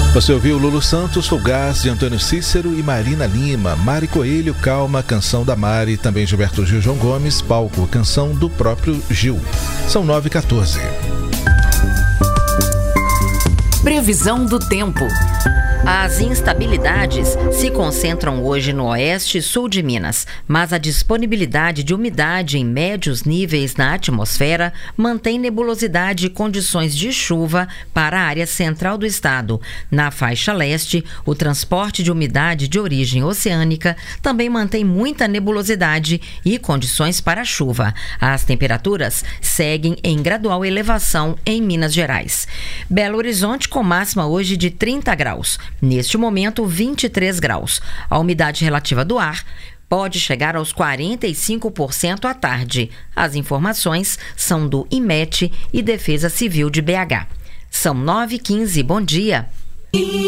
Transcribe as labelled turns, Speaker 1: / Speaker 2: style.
Speaker 1: Você ouviu Lulu Santos, Fugaz, de Antônio Cícero e Marina Lima, Mari Coelho, Calma, canção da Mari, também Gilberto Gil, João Gomes, Palco, canção do próprio Gil. São 9h14.
Speaker 2: Previsão do tempo. As instabilidades se concentram hoje no oeste e sul de Minas, mas a disponibilidade de umidade em médios níveis na atmosfera mantém nebulosidade e condições de chuva para a área central do estado. Na faixa leste, o transporte de umidade de origem oceânica também mantém muita nebulosidade e condições para chuva. As temperaturas seguem em gradual elevação em Minas Gerais. Belo Horizonte com máxima hoje de 30 graus. Neste momento, 23 graus. A umidade relativa do ar pode chegar aos 45% à tarde. As informações são do IMET e Defesa Civil de BH. São 9h15. Bom dia.